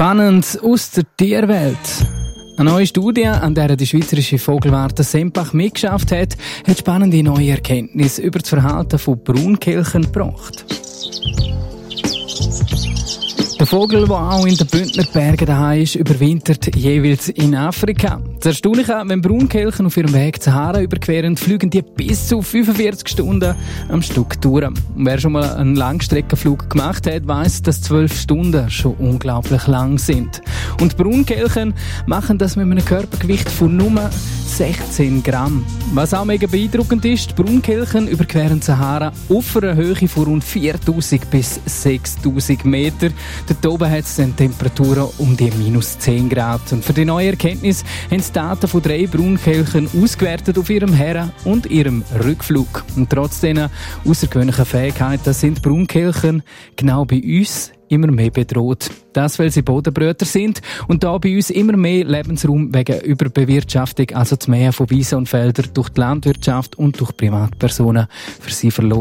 Spannend aus der Tierwelt. Eine neue Studie, an der die Schweizerische Vogelwarte Sempach mitgeschafft hat spannende neue Erkenntnisse über das Verhalten von Braunkehlchen gebracht. Der Vogel, der auch in den Bündner Bergen daheim ist, überwintert jeweils in Afrika. Das Erstaunliche, wenn Braunkehlchen auf ihrem Weg zur Sahara überqueren, fliegen die bis zu 45 Stunden am Stück durch. Und wer schon mal einen Langstreckenflug gemacht hat, weiss, dass 12 Stunden schon unglaublich lang sind. Und Braunkehlchen machen das mit einem Körpergewicht von nur 16 Gramm. Was auch mega beeindruckend ist, die Braunkehlchen überqueren die Sahara auf einer Höhe von rund 4000 bis 6000 Meter. Dort oben hat es dann Temperaturen um die minus 10 Grad. Und für die neue Erkenntnis haben sie Daten von 3 Braunkehlchen ausgewertet auf ihrem Her- und ihrem Rückflug. Und trotz dieser außergewöhnlichen Fähigkeiten sind Braunkehlchen genau bei uns immer mehr bedroht. Das, weil sie Bodenbrüter sind und da bei uns immer mehr Lebensraum wegen Überbewirtschaftung, also das Mähen von Wiesen und Feldern durch die Landwirtschaft und durch Privatpersonen für sie verloren.